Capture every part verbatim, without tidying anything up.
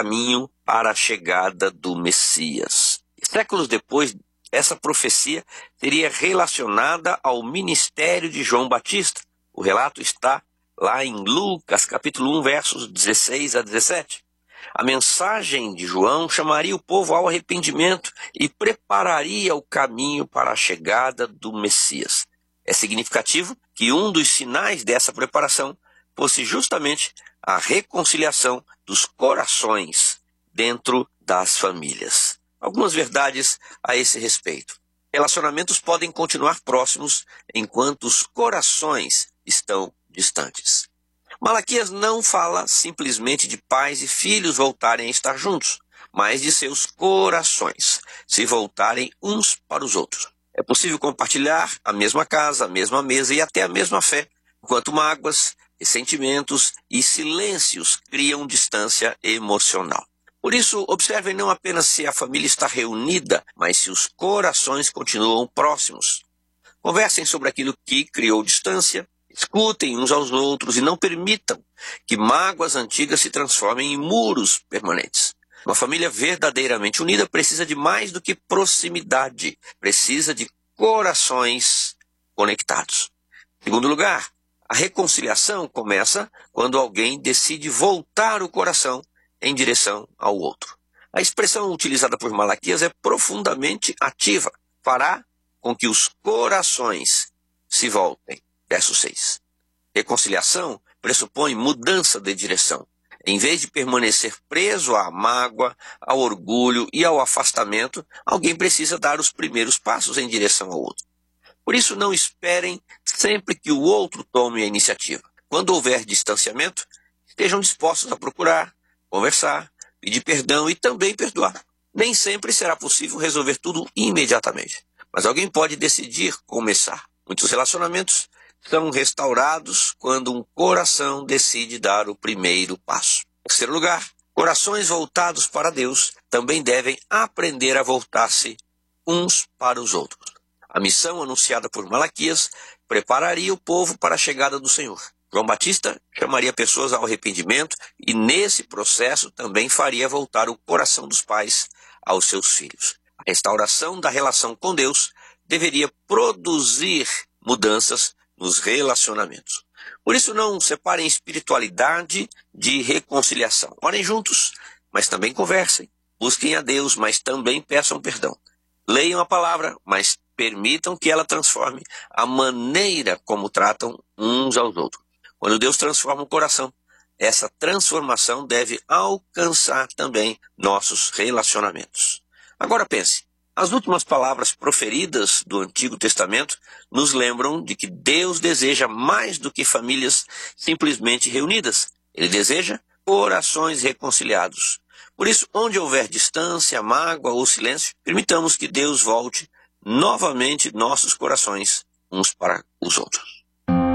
caminho para a chegada do Messias. Séculos depois, essa profecia seria relacionada ao ministério de João Batista. O relato está lá em Lucas, capítulo um, versos dezesseis a dezessete. A mensagem de João chamaria o povo ao arrependimento e prepararia o caminho para a chegada do Messias. É significativo que um dos sinais dessa preparação fosse justamente a reconciliação dos corações dentro das famílias. Algumas verdades a esse respeito. Relacionamentos podem continuar próximos enquanto os corações estão distantes. Malaquias não fala simplesmente de pais e filhos voltarem a estar juntos, mas de seus corações se voltarem uns para os outros. É possível compartilhar a mesma casa, a mesma mesa e até a mesma fé, enquanto mágoas, ressentimentos e silêncios criam distância emocional. Por isso, observem não apenas se a família está reunida, mas se os corações continuam próximos. Conversem sobre aquilo que criou distância, escutem uns aos outros e não permitam que mágoas antigas se transformem em muros permanentes. Uma família verdadeiramente unida precisa de mais do que proximidade, precisa de corações conectados. Em segundo lugar, a reconciliação começa quando alguém decide voltar o coração em direção ao outro. A expressão utilizada por Malaquias é profundamente ativa. Fará com que os corações se voltem. Verso seis. Reconciliação pressupõe mudança de direção. Em vez de permanecer preso à mágoa, ao orgulho e ao afastamento, alguém precisa dar os primeiros passos em direção ao outro. Por isso, não esperem sempre que o outro tome a iniciativa. Quando houver distanciamento, estejam dispostos a procurar, conversar, pedir perdão e também perdoar. Nem sempre será possível resolver tudo imediatamente, mas alguém pode decidir começar. Muitos relacionamentos são restaurados quando um coração decide dar o primeiro passo. Em terceiro lugar, corações voltados para Deus também devem aprender a voltar-se uns para os outros. A missão anunciada por Malaquias prepararia o povo para a chegada do Senhor. João Batista chamaria pessoas ao arrependimento e nesse processo também faria voltar o coração dos pais aos seus filhos. A restauração da relação com Deus deveria produzir mudanças nos relacionamentos. Por isso não separem espiritualidade de reconciliação. Orem juntos, mas também conversem. Busquem a Deus, mas também peçam perdão. Leiam a palavra, mas permitam que ela transforme a maneira como tratam uns aos outros. Quando Deus transforma o coração, essa transformação deve alcançar também nossos relacionamentos. Agora pense, as últimas palavras proferidas do Antigo Testamento nos lembram de que Deus deseja mais do que famílias simplesmente reunidas. Ele deseja corações reconciliados. Por isso, onde houver distância, mágoa ou silêncio, permitamos que Deus volte novamente nossos corações uns para os outros.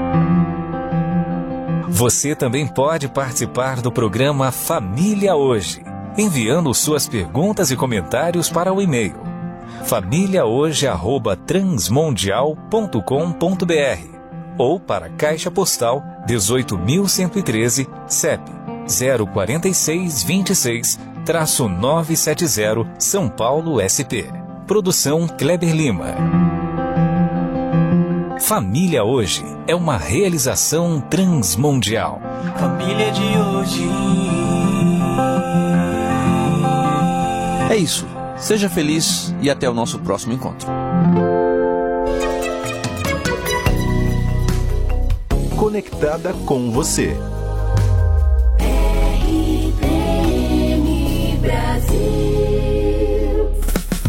Você também pode participar do programa Família Hoje, enviando suas perguntas e comentários para o e-mail família hoje arroba transmundial ponto com ponto b r ou para Caixa Postal dezoito mil cento e treze, C E P zero quatro seis dois seis, nove sete zero, São Paulo, S P. Produção Kleber Lima. Família Hoje é uma realização transmundial. Família de hoje. É isso. Seja feliz e até o nosso próximo encontro. Conectada com você. R T M Brasil.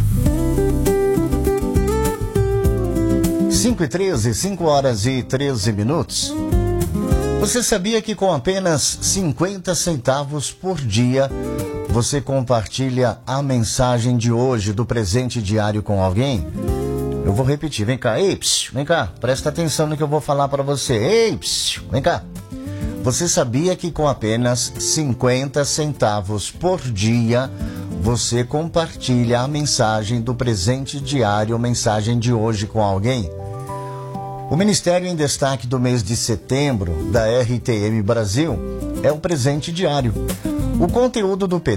cinco e treze, cinco horas e treze minutos. Você sabia que com apenas cinquenta centavos por dia você compartilha a mensagem de hoje do presente diário com alguém? Eu vou repetir, vem cá, ei, psiu, vem cá, presta atenção no que eu vou falar para você, ei, psiu, vem cá. Você sabia que com apenas cinquenta centavos por dia você compartilha a mensagem do presente diário, mensagem de hoje com alguém? O Ministério em Destaque do mês de setembro da R T M Brasil é o presente diário. O conteúdo do